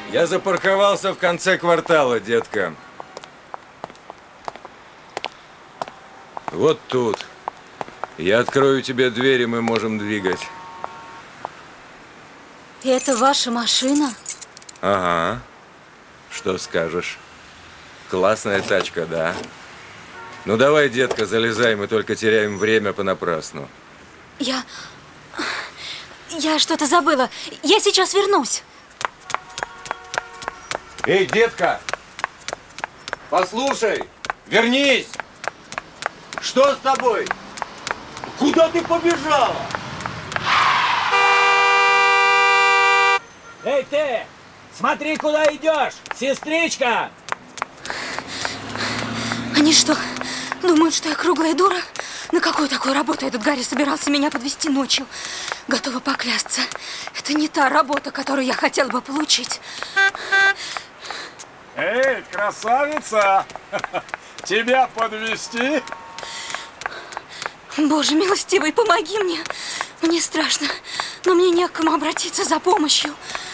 Я запарковался в конце квартала, детка. Вот тут. Я открою тебе дверь, и мы можем двигать. И это ваша машина? Ага. Что скажешь? Классная тачка, да? Ну давай, детка, залезай, мы только теряем время понапрасну. Я что-то забыла. Я сейчас вернусь. Эй, детка! Послушай! Вернись! Что с тобой? Куда ты побежала? Эй, ты! Смотри, куда идешь, сестричка! Они что, думают, что я круглая дура? На какую такую работу этот Гарри собирался меня подвести ночью? Готова поклясться. Это не та работа, которую я хотела бы получить. Эй, красавица! Тебя подвезти? Боже милостивый, помоги мне. Мне страшно, но мне не к кому обратиться за помощью.